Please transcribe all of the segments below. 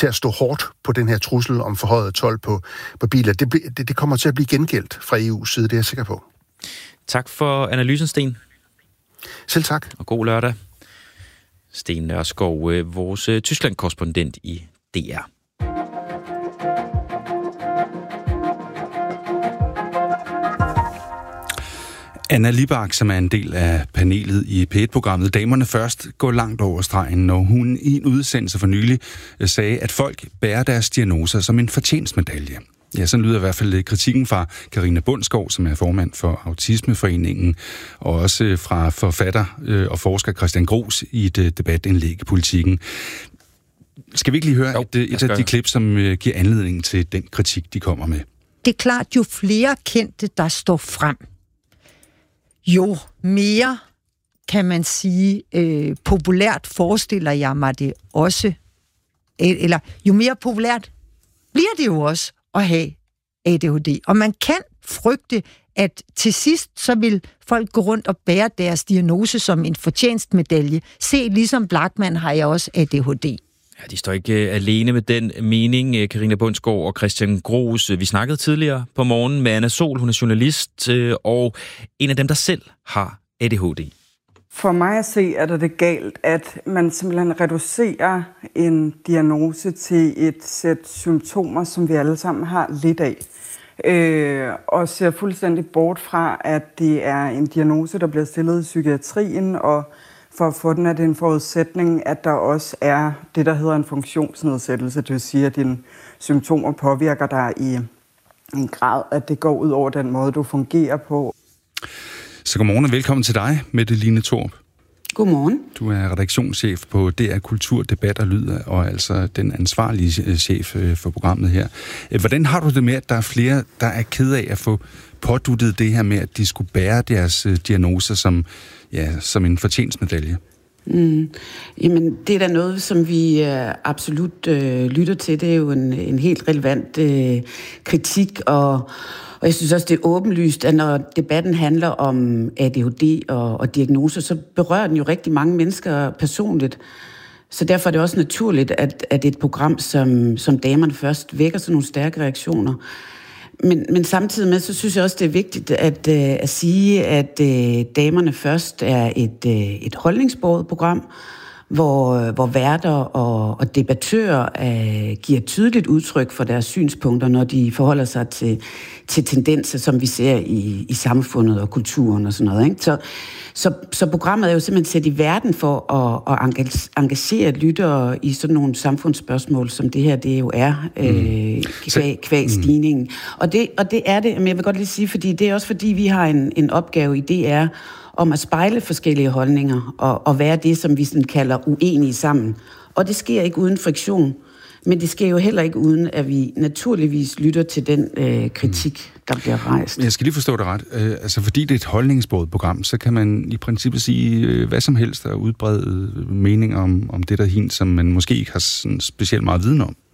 til at stå hårdt på den her trussel om forhøjet told på biler, det kommer til at blive gengældt fra EU's side, det er jeg sikker på. Tak for analysen, Sten. Selv tak. Og god lørdag. Sten Nørskov, vores Tyskland-korrespondent i DR. Anna Libak, som er en del af panelet i P1-programmet Damerne Først, går langt over stregen, når hun i en udsendelse for nylig sagde, at folk bærer deres diagnoser som en fortjenstmedalje. Ja, sådan lyder i hvert fald kritikken fra Karina Bundsgaard, som er formand for Autismeforeningen, og også fra forfatter og forsker Christian Gros i et debatindlæg i Politikken. Skal vi ikke lige høre et af de klip, som giver anledning til den kritik, de kommer med? Det er klart, jo flere kendte, der står frem, jo mere, kan man sige, populært forestiller jeg mig det også, eller jo mere populært bliver det jo også at have ADHD. Og man kan frygte, at til sidst, så vil folk gå rundt og bære deres diagnose som en fortjenstmedalje. Se, ligesom Blachman har jeg også ADHD. Ja, de står ikke alene med den mening, Karina Bundsgaard og Christian Gros. Vi snakkede tidligere på morgenen med Anna Sol, hun er journalist, og en af dem, der selv har ADHD. For mig at se, er det galt, at man simpelthen reducerer en diagnose til et sæt symptomer, som vi alle sammen har lidt af. Og ser fuldstændig bort fra, at det er en diagnose, der bliver stillet i psykiatrien, og for at få den er det en forudsætning, at der også er det, der hedder en funktionsnedsættelse. Det vil sige, at dine symptomer påvirker dig i en grad, at det går ud over den måde, du fungerer på. Så godmorgen og velkommen til dig, Mette Line Torp. Godmorgen. Du er redaktionschef på DR Kultur, Debat og Lyd, og altså den ansvarlige chef for programmet her. Hvordan har du det med, at der er flere, der er ked af at få påduttet det her med, at de skulle bære deres diagnoser som en fortjenstmedalje? Jamen, det er da noget, som vi absolut lytter til. Det er jo en helt relevant kritik, og jeg synes også, det er åbenlyst, at når debatten handler om ADHD og diagnoser, så berører den jo rigtig mange mennesker personligt. Så derfor er det også naturligt, at et program som Damerne Først vækker sådan nogle stærke reaktioner. Men samtidig med, så synes jeg også, det er vigtigt at sige, at Damerne Først er et holdningsbåret program, hvor værter og debattører giver tydeligt udtryk for deres synspunkter, når de forholder sig til tendenser, som vi ser i samfundet og kulturen og sådan noget. Ikke? Så programmet er jo simpelthen sat i verden for at engagere lyttere i sådan nogle samfundsspørgsmål, som det her det jo er, kvæg stigningen. Og det er det, men jeg vil godt lige sige, fordi det er også fordi, vi har en opgave i DR, om at spejle forskellige holdninger og være det, som vi sådan kalder uenige sammen. Og det sker ikke uden friktion, men det sker jo heller ikke uden, at vi naturligvis lytter til den kritik, der bliver rejst. Jeg skal lige forstå det ret. Altså, fordi det er et holdningsbåret program, så kan man i princippet sige hvad som helst og udbrede meninger om det der hint, som man måske ikke har sådan specielt meget viden om.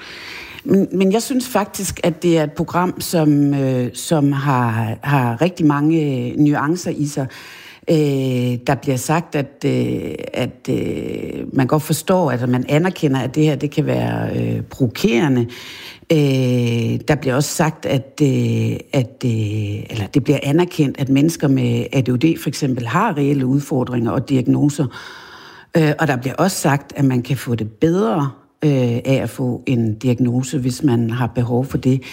Men jeg synes faktisk, at det er et program, som har rigtig mange nuancer i sig. Der bliver sagt, at man godt forstår, at man anerkender, at det her det kan være provokerende. Der bliver også sagt, at det bliver anerkendt, at mennesker med ADHD for eksempel har reelle udfordringer og diagnoser. Og der bliver også sagt, at man kan få det bedre af at få en diagnose, hvis man har behov for det.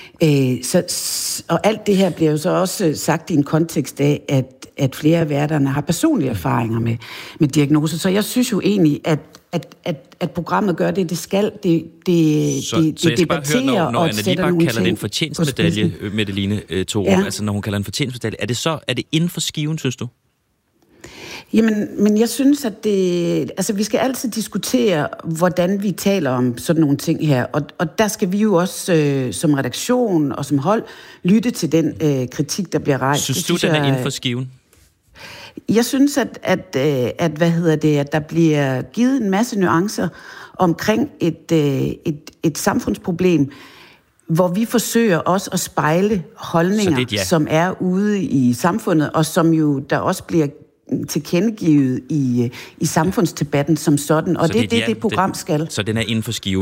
Og alt det her bliver jo så også sagt i en kontekst af, at flere af værterne har personlige erfaringer med diagnoser. Så jeg synes jo egentlig, at programmet gør det skal. Det så jeg skal bare høre, når Anna Libak kalder det en fortjenstmedalje, Mette Line Torp, altså når hun kalder en fortjenstmedalje, er det inden for skiven, synes du? Jamen, men jeg synes, at vi skal altid diskutere, hvordan vi taler om sådan nogle ting her. Og der skal vi jo også som redaktion og som hold lytte til den kritik, der bliver rejst. Synes du, den er inden for skiven? Jeg synes, at der bliver givet en masse nuancer omkring et samfundsproblem, hvor vi forsøger også at spejle holdninger, som er ude i samfundet, og som jo der også bliver tilkendegivet i samfundsdebatten som sådan. Og det er det program skal. Så den er inden for skiven.